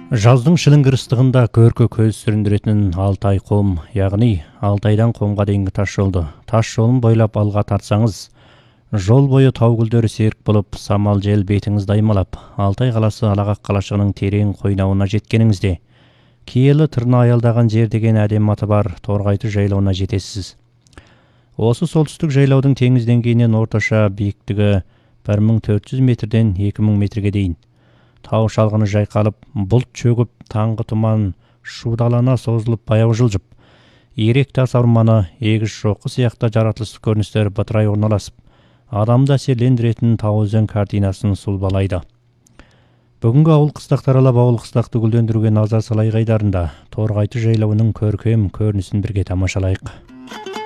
Жаздың шіліңгір ыстығында көркі көз сүріндіретін Алтай қом, яғни Алтайдан қомға дейінгі тас жолды. Тас жолын бойлап алға тартсаңыз, жол бойы тау гүлдері серік болып, самал жел бетіңізді аймалап, Алтай қаласы Алағақ қалашығының терең қойнауына жеткеніңізде, киелі тырна аялдаған жер деген әдем аты бар Торғайты жайлауына жетесіз. Осы солтүстік жайлаудың теңіз деңгейінен орташа биіктігі 1400 метрден 2000 метрге дейін. Тау шалғыны жайқалып, бұлт чөгіп, таңғы тұман шудалана созылып баяу жылжып, ирек тас орманы, егіс шоқы сияқты жаратылыс көріністер бытырай орналасып, адамды әсерлендіретін тау өзен картинасын сұлбалайды. Бүгінгі ауыл қыстақтар алап ауыл қыстақты гүлдендіруге назар салайық айдарында Торғайты жайлауының көркем көрінісін бірге тамашалайық.